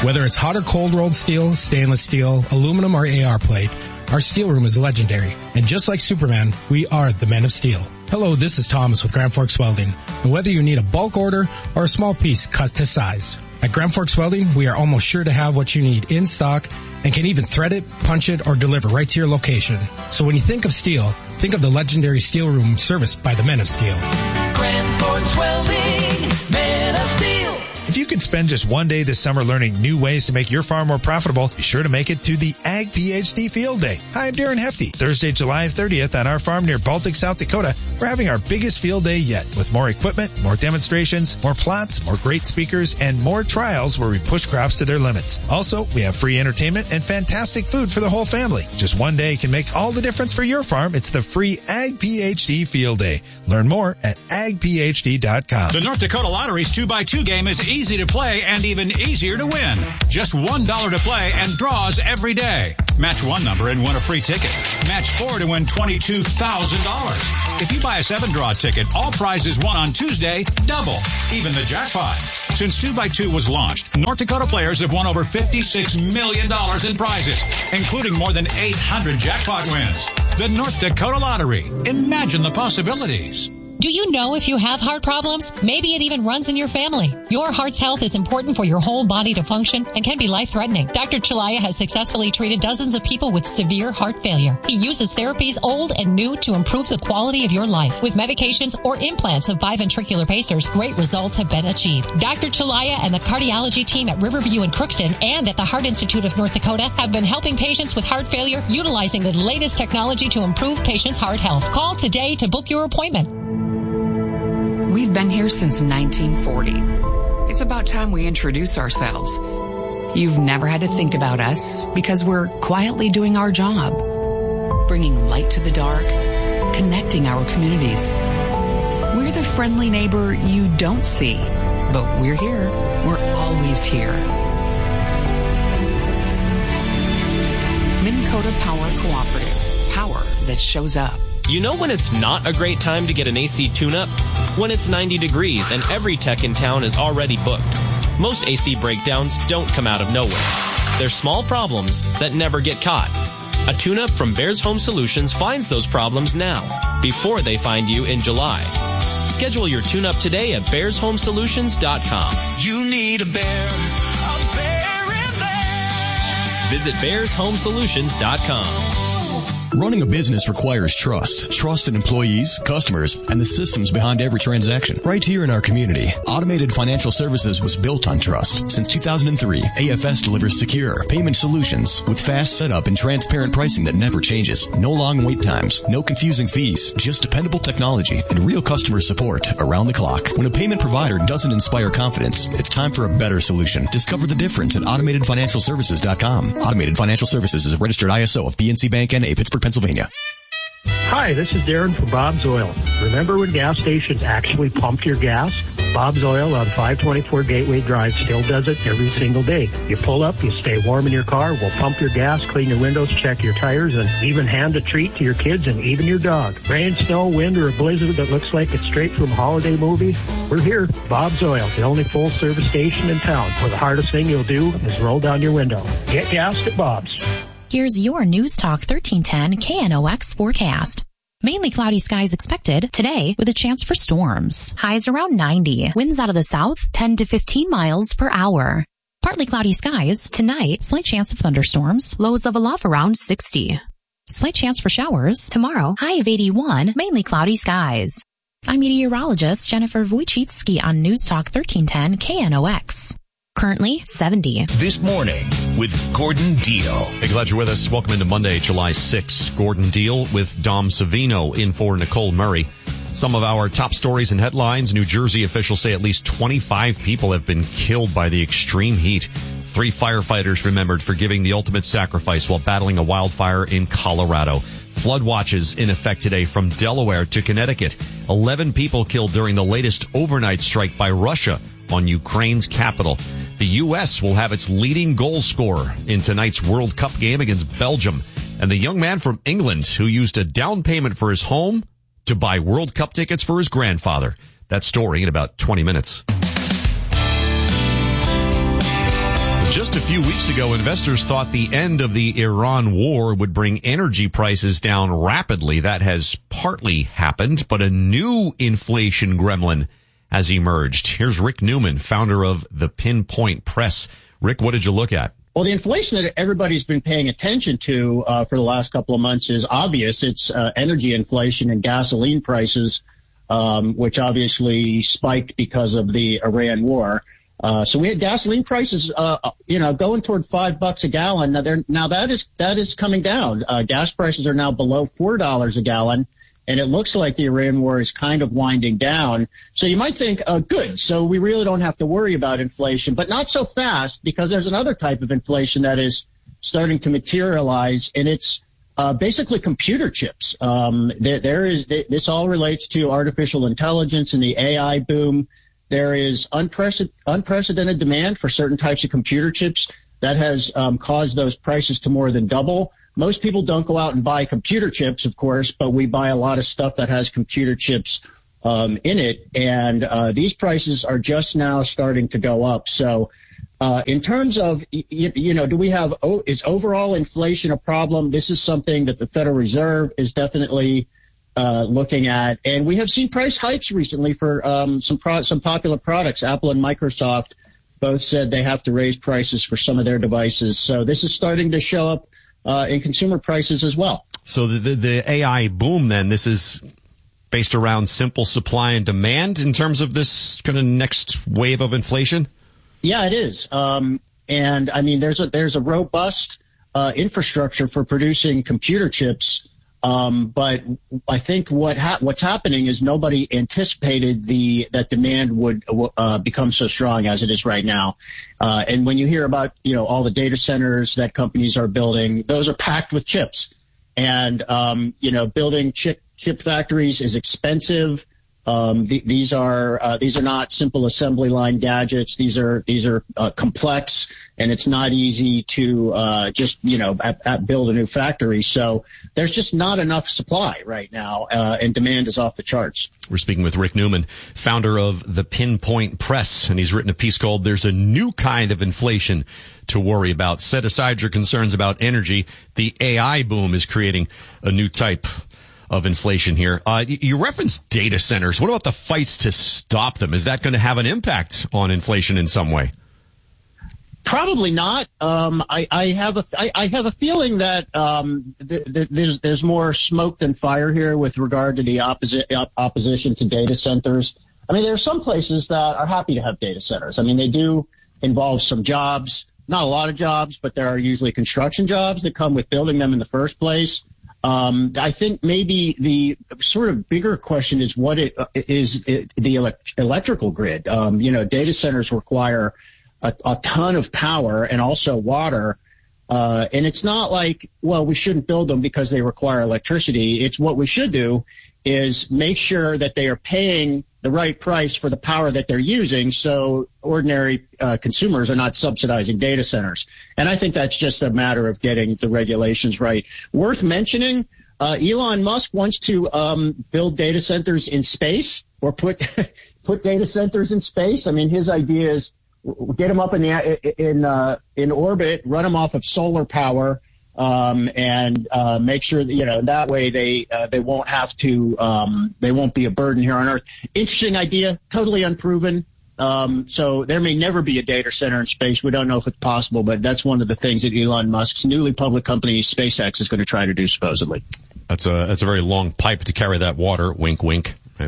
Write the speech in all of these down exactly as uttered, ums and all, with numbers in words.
Whether it's hot or cold rolled steel, stainless steel, aluminum, or A R plate, our steel room is legendary. And just like Superman, we are the Men of Steel. Hello, this is Thomas with Grand Forks Welding. And whether you need a bulk order or a small piece cut to size, at Grand Forks Welding, we are almost sure to have what you need in stock and can even thread it, punch it, or deliver right to your location. So when you think of steel, think of the legendary steel room serviced by the Men of Steel. Grand Forks Welding, Men of Steel. If you could spend just one day this summer learning new ways to make your farm more profitable, be sure to make it to the Ag PhD Field Day. Hi, I'm Darren Hefty. Thursday, July thirtieth on our farm near Baltic, South Dakota, we're having our biggest field day yet with more equipment, more demonstrations, more plots, more great speakers, and more trials where we push crops to their limits. Also, we have free entertainment and fantastic food for the whole family. Just one day can make all the difference for your farm. It's the free Ag PhD Field Day. Learn more at ag p h d dot com. The North Dakota Lottery's two by two game is easy to play and even easier to win. Just one dollar to play and draws every day. Match one number and win a free ticket. Match four to win twenty-two thousand dollars. If you buy a seven-draw ticket, all prizes won on Tuesday double, even the jackpot. Since two by two was launched, North Dakota players have won over fifty-six million dollars in prizes, including more than eight hundred jackpot wins. The North Dakota Lottery. Imagine the possibilities. Do you know if you have heart problems? Maybe it even runs in your family. Your heart's health is important for your whole body to function and can be life-threatening. Doctor Chalaya has successfully treated dozens of people with severe heart failure. He uses therapies old and new to improve the quality of your life. With medications or implants of biventricular pacers, great results have been achieved. Doctor Chalaya and the cardiology team at Riverview and Crookston and at the Heart Institute of North Dakota have been helping patients with heart failure utilizing the latest technology to improve patients' heart health. Call today to book your appointment. We've been here since nineteen forty. It's about time we introduce ourselves. You've never had to think about us because we're quietly doing our job, bringing light to the dark, connecting our communities. We're the friendly neighbor you don't see, but we're here. We're always here. Minn Kota Power Cooperative. Power that shows up. You know when it's not a great time to get an A C tune-up? When it's ninety degrees and every tech in town is already booked. Most A C breakdowns don't come out of nowhere. They're small problems that never get caught. A tune-up from Bears Home Solutions finds those problems now, before they find you in July. Schedule your tune-up today at bears home solutions dot com. You need a bear, a bear in there. Visit bears home solutions dot com. Running a business requires trust. Trust in employees, customers, and the systems behind every transaction. Right here in our community, Automated Financial Services was built on trust. Since two thousand three, A F S delivers secure payment solutions with fast setup and transparent pricing that never changes. No long wait times, no confusing fees, just dependable technology and real customer support around the clock. When a payment provider doesn't inspire confidence, it's time for a better solution. Discover the difference at automated financial services dot com. Automated Financial Services is a registered I S O of P N C Bank N A, Pittsburgh, Pennsylvania. Hi, this is Darren from Bob's Oil. Remember when gas stations actually pumped your gas? Bob's Oil on five twenty-four Gateway Drive still does it every single day. You pull up, you stay warm in your car, we'll pump your gas, clean your windows, check your tires, and even hand a treat to your kids and even your dog. Rain, snow, wind, or a blizzard that looks like it's straight from a holiday movie? We're here. Bob's Oil, the only full-service station in town, where the hardest thing you'll do is roll down your window. Get gassed at Bob's. Here's your News Talk thirteen ten K N O X forecast. Mainly cloudy skies expected today with a chance for storms. Highs around ninety. Winds out of the south, ten to fifteen miles per hour. Partly cloudy skies tonight. Slight chance of thunderstorms. Lows level off around sixty. Slight chance for showers tomorrow. High of eighty-one. Mainly cloudy skies. I'm meteorologist Jennifer Wojcicki on News Talk thirteen ten K N O X. Currently seventy. This morning with Gordon Deal. Hey, glad you're with us. Welcome into Monday, July sixth. Gordon Deal with Dom Savino in for Nicole Murray. Some of our top stories and headlines. New Jersey officials say at least twenty-five people have been killed by the extreme heat. Three firefighters remembered for giving the ultimate sacrifice while battling a wildfire in Colorado. Flood watches in effect today from Delaware to Connecticut. Eleven people killed during the latest overnight strike by Russia on Ukraine's capital. The U S will have its leading goal scorer in tonight's World Cup game against Belgium. And the young man from England who used a down payment for his home to buy World Cup tickets for his grandfather. That story in about twenty minutes. Just a few weeks ago, investors thought the end of the Iran war would bring energy prices down rapidly. That has partly happened, but a new inflation gremlin has emerged. Here's Rick Newman, founder of the Pinpoint Press. Rick, what did you look at? Well, the inflation that everybody's been paying attention to uh, for the last couple of months is obvious. It's uh, energy inflation and gasoline prices, um, which obviously spiked because of the Iran war. Uh, so we had gasoline prices, uh, you know, going toward five bucks a gallon. Now, they're, now that is that is coming down. Uh, gas prices are now below four dollars a gallon, and it looks like the Iran war is kind of winding down. So you might think, uh, good. So we really don't have to worry about inflation, but not so fast, because there's another type of inflation that is starting to materialize, and it's uh, basically computer chips. Um, there, there is this all relates to artificial intelligence and the A I boom. There is unprecedented, unprecedented demand for certain types of computer chips that has um, caused those prices to more than double. Most people don't go out and buy computer chips, of course, but we buy a lot of stuff that has computer chips um, in it. And uh, these prices are just now starting to go up. So uh, in terms of, you, you know, do we have, is overall inflation a problem? This is something that the Federal Reserve is definitely Uh, looking at, and we have seen price hikes recently for um, some pro- some popular products. Apple and Microsoft both said they have to raise prices for some of their devices. So this is starting to show up uh, in consumer prices as well. So the, the the A I boom, then, this is based around simple supply and demand in terms of this kind of next wave of inflation? Yeah, it is. Um, and I mean, there's a there's a robust uh, infrastructure for producing computer chips. Um, but I think what ha- what's happening is nobody anticipated the that demand would uh, become so strong as it is right now. Uh, and when you hear about, you know, all the data centers that companies are building, those are packed with chips. And, um, you know, building chip, chip factories is expensive. Um, th- these are uh, these are not simple assembly line gadgets. These are these are uh, complex, and it's not easy to uh, just you know at, at build a new factory. So there's just not enough supply right now, uh, and demand is off the charts. We're speaking with Rick Newman, founder of the Pinpoint Press, and he's written a piece called "There's a New Kind of Inflation to Worry About." Set aside your concerns about energy. The A I boom is creating a new type of inflation here. Uh, you referenced data centers. What about the fights to stop them? Is that going to have an impact on inflation in some way? Probably not. Um, I, I have a I, I have a feeling that um, th- th- there's there's more smoke than fire here with regard to the opposi- op- opposition to data centers. I mean, there are some places that are happy to have data centers. I mean, they do involve some jobs, not a lot of jobs, but there are usually construction jobs that come with building them in the first place. Um, I think maybe the sort of bigger question is what it uh, is it, the elect- electrical grid. Um, you know, data centers require a, a ton of power and also water. Uh, and it's not like, well, we shouldn't build them because they require electricity. It's what we should do is make sure that they are paying the right price for the power that they're using, so ordinary uh, consumers are not subsidizing data centers. And I think that's just a matter of getting the regulations right. Worth mentioning, uh, Elon Musk wants to um, build data centers in space or put put data centers in space. I mean, his idea is get them up in the in uh, in orbit, run them off of solar power. Um, and, uh, make sure that, you know, that way they, uh, they won't have to, um, they won't be a burden here on Earth. Interesting idea, totally unproven. Um, so there may never be a data center in space. We don't know if it's possible, but that's one of the things that Elon Musk's newly public company, SpaceX, is going to try to do, supposedly. That's a, that's a very long pipe to carry that water. Wink, wink. Yeah.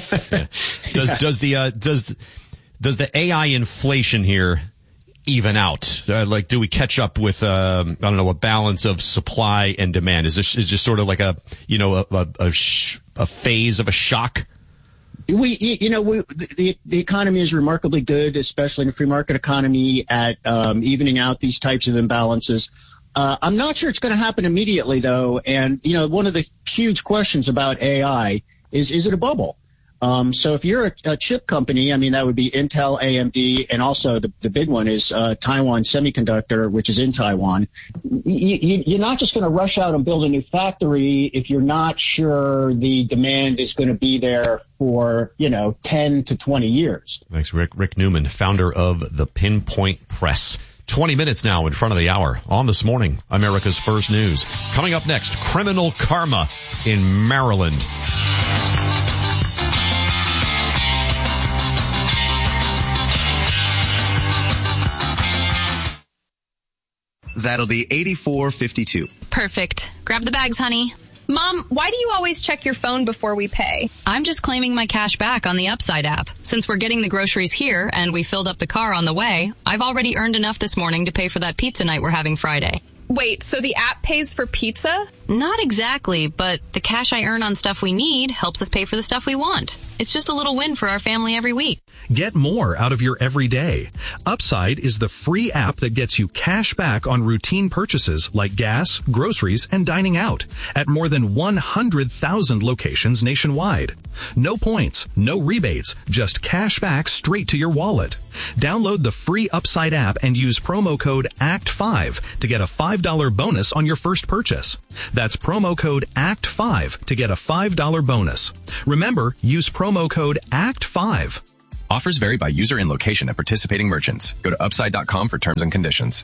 Does, does the, uh, does, does the A I inflation here even out? Uh, like, do we catch up with, um, I don't know, a balance of supply and demand? Is this is just sort of like a, you know, a, a, a, sh- a phase of a shock? We, you know, we, the, the economy is remarkably good, especially in a free market economy, at um, evening out these types of imbalances. Uh, I'm not sure it's going to happen immediately, though. And, you know, one of the huge questions about A I is, is it a bubble? Um, so if you're a, a chip company, I mean, that would be Intel, A M D, and also the, the big one is uh, Taiwan Semiconductor, which is in Taiwan. You, you, you're not just going to rush out and build a new factory if you're not sure the demand is going to be there for, you know, ten to twenty years. Thanks, Rick. Rick Newman, founder of the Pinpoint Press. twenty minutes now in front of the hour on This Morning, America's First News. Coming up next, criminal karma in Maryland. That'll be eighty-four fifty-two. Perfect. Grab the bags, honey. Mom, why do you always check your phone before we pay? I'm just claiming my cash back on the Upside app. Since we're getting the groceries here and we filled up the car on the way, I've already earned enough this morning to pay for that pizza night we're having Friday. Wait, so the app pays for pizza? Not exactly, but the cash I earn on stuff we need helps us pay for the stuff we want. It's just a little win for our family every week. Get more out of your everyday. Upside is the free app that gets you cash back on routine purchases like gas, groceries, and dining out at more than one hundred thousand locations nationwide. No points, no rebates, just cash back straight to your wallet. Download the free Upside app and use promo code A C T five to get a five dollars bonus on your first purchase. That's promo code A C T five to get a five dollars bonus. Remember, use promo code A C T five. Offers vary by user and location at participating merchants. Go to upside dot com for terms and conditions.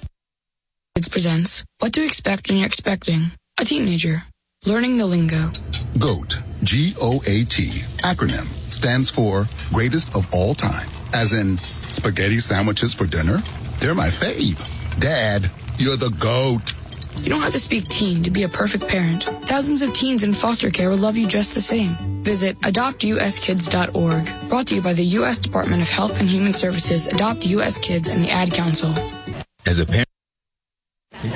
It presents What to Expect When You're Expecting a Teenager. Learning the lingo. GOAT, G O A T, acronym, stands for Greatest of All Time. As in, spaghetti sandwiches for dinner? They're my fave. Dad, you're the GOAT. You don't have to speak teen to be a perfect parent. Thousands of teens in foster care will love you just the same. Visit adopt u s kids dot org. Brought to you by the U S Department of Health and Human Services, Adopt U S Kids, and the Ad Council. As a parent... Here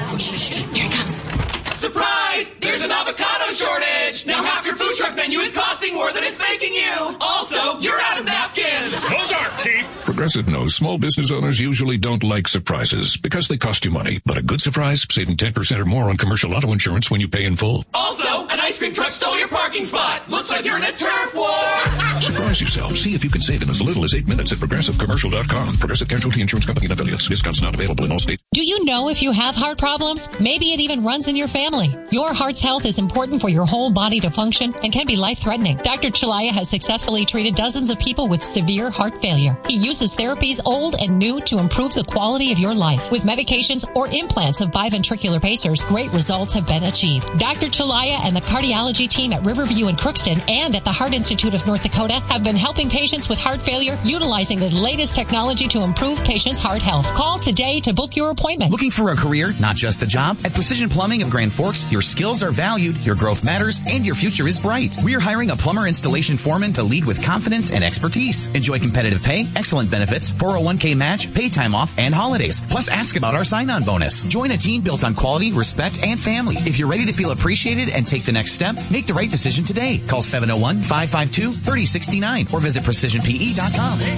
it comes. Surprise! There's an avocado shortage! Now half your food truck menu is costing more than it's making you! Also, you're out of napkins! Those aren't cheap! Progressive knows small business owners usually don't like surprises because they cost you money. But a good surprise, saving ten percent or more on commercial auto insurance when you pay in full. Also, an ice cream truck stole your parking spot! Looks like you're in a turf war! Surprise yourself. See if you can save in as little as eight minutes at progressive commercial dot com. Progressive Casualty Insurance Company and affiliates. Discounts not available in all states. Do you know if you have heart problems? Maybe it even runs in your family. Your heart's health is important for your whole body to function and can be life-threatening. Doctor Chalaya has successfully treated dozens of people with severe heart failure. He uses therapies old and new to improve the quality of your life. With medications or implants of biventricular pacers, great results have been achieved. Doctor Chalaya and the cardiology team at Riverview in Crookston and at the Heart Institute of North Dakota have been helping patients with heart failure utilizing the latest technology to improve patients' heart health. Call today to book your appointment. Looking for a career, not just a job? At Precision Plumbing of Grand Forks, your skills are valued, your growth matters, and your future is bright. We are hiring a plumber installation foreman to lead with confidence and expertise. Enjoy competitive pay, excellent benefits, four oh one k match, paid time off, and holidays. Plus, ask about our sign-on bonus. Join a team built on quality, respect, and family. If you're ready to feel appreciated and take the next step, make the right decision today. Call seven oh one, five five two, three oh six nine or visit precision p e dot com.